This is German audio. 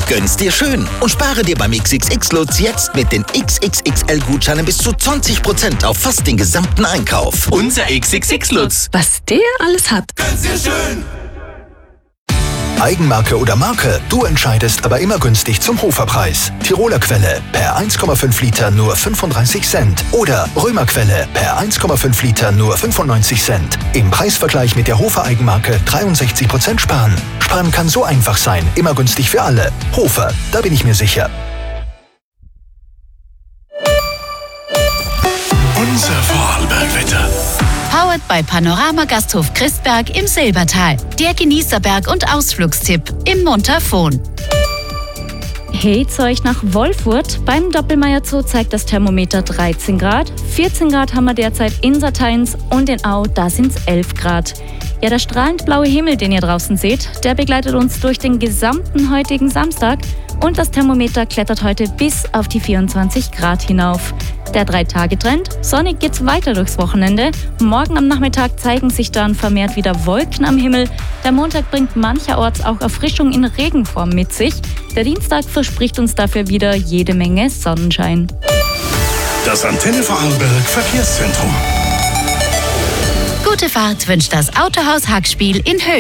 Gönn's dir schön und spare dir beim XXX-Lutz jetzt mit den XXXL-Gutscheinen bis zu 20% auf fast den gesamten Einkauf. Unser XXX-Lutz. Was der alles hat. Gönn's dir schön. Eigenmarke oder Marke, du entscheidest, aber immer günstig zum Hoferpreis. Tiroler Quelle per 1,5 Liter nur 35 Cent. Oder Römer Quelle per 1,5 Liter nur 95 Cent. Im Preisvergleich mit der Hofer Eigenmarke 63% sparen. Sparen kann so einfach sein, immer günstig für alle. Hofer, da bin ich mir sicher. Unser Vorarlbergwetter. Powered by Panorama Gasthof Christberg im Silbertal. Der Genießerberg und Ausflugstipp im Montafon. Heht's euch nach Wolfurt. Beim Doppelmeier Zoo zeigt das Thermometer 13 Grad. 14 Grad haben wir derzeit in Sarteins und in Au, da sind's 11 Grad. Ja, der strahlend blaue Himmel, den ihr draußen seht, der begleitet uns durch den gesamten heutigen Samstag und das Thermometer klettert heute bis auf die 24 Grad hinauf. Der 3-Tage-Trend, sonnig geht's weiter durchs Wochenende. Morgen am Nachmittag zeigen sich dann vermehrt wieder Wolken am Himmel. Der Montag bringt mancherorts auch Erfrischung in Regenform mit sich. Der Dienstag verspricht uns dafür wieder jede Menge Sonnenschein. Das Antenne Vorarlberg Verkehrszentrum. Gute Fahrt wünscht das Autohaus Hackspiel in Höhe.